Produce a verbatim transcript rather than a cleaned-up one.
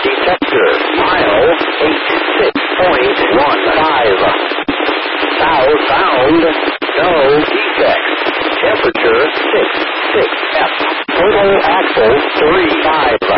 detector. Mile eight six point one five. Southbound, no defects. Temperature six six F. Total axle three five.